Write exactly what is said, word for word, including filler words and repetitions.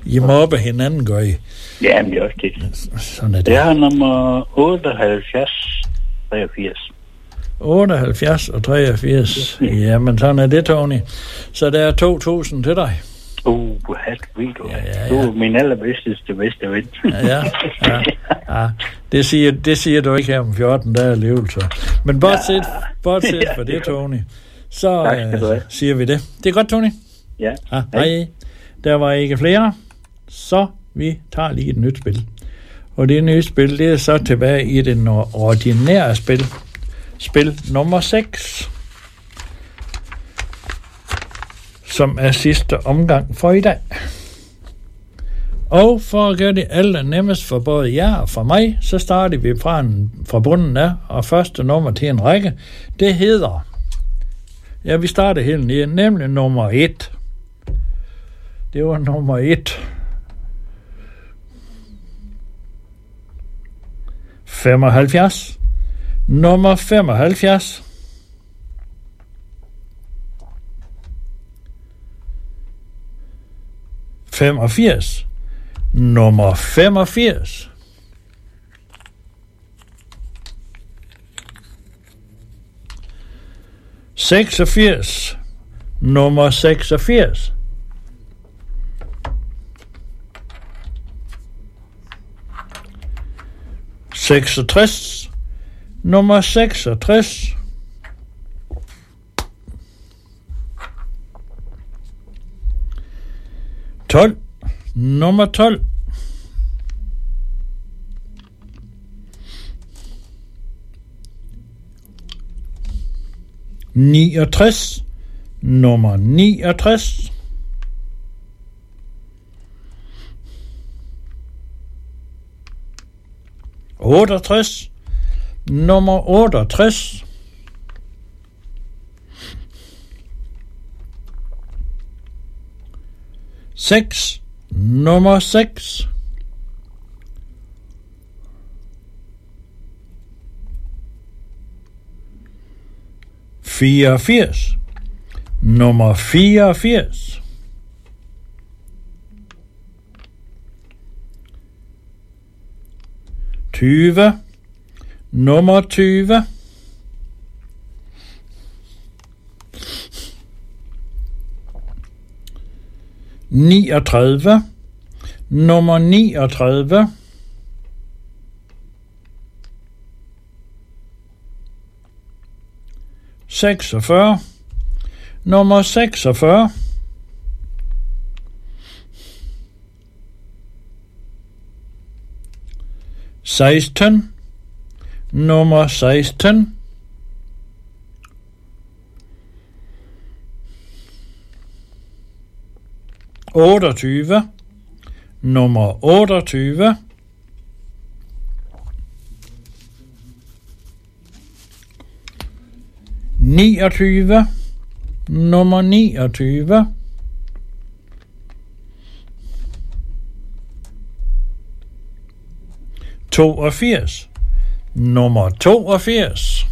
I mobber hinanden, gør I? Ja, men det er også det. Sådan er det. Det er nummer otteoghalvfjerds treogfirs. otteoghalvfjerds og treogfirs. Jamen, sådan er det, Tony. Så der er to tusind til dig. Uh, hat, ved du. Ja, ja, ja. Du er min allerbedste bedste ven. Ja, ja, ja, ja. Det, siger, det siger du ikke her om fjorten dage alligevel, så. Men bortset, ja. bortset for det, Tony, så uh, siger vi det. Det er godt, Tony. Ja. Ja, hej. Der var ikke flere, så vi tager lige et nyt spil. Og det nye spil, det er så tilbage i det ordinære spil. Spil nummer seks, som er sidste omgang for i dag. Og for at gøre det aller nemmest for både jer og for mig, så starter vi fra, en, fra bunden af, og første nummer til en række, det hedder, ja, vi starter helt nede, nemlig nummer et. Det var nummer et. femoghalvfjerds. Nummer femoghalvfjerds. femogfirs. Nummer femogfirs. seksogfirs. Nummer seksogfirs. seksogtres. Nummer seksogtres. tolv. Nummer tolv. niogtres. Nummer niogtres. otteogtres. Nummer otteogtres. seks. Nummer seks. fireogfirs. Nummer fireogfirs. tyve. Nummer tyve. niogtredive. Nummer niogtredive. seksogfyrre. Nummer seksogfyrre. seksten. Nummer seksten. otteogtyve. Nummer otteogtyve. niogtyve. Nummer niogtyve. toogfirs. Nummer toogfirs.